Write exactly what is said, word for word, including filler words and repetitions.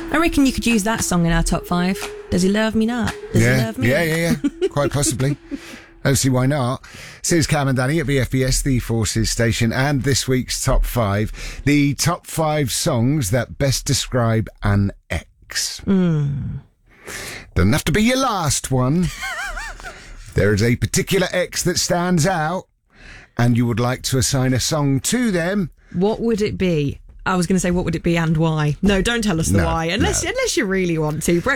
I reckon you could use that song in our top five. Does he love me not? Does yeah, he love me? yeah, yeah, yeah. Quite possibly. Don't see why not. So it's Cam and Danny at B F B S, the Forces station, and this week's top five. The top five songs that best describe an ex. Mm. Doesn't have to be your last one. There is a particular ex that stands out, and you would like to assign a song to them. What would it be? I was going to say, what would it be and why? No, don't tell us the No, why, unless no. unless you really want to.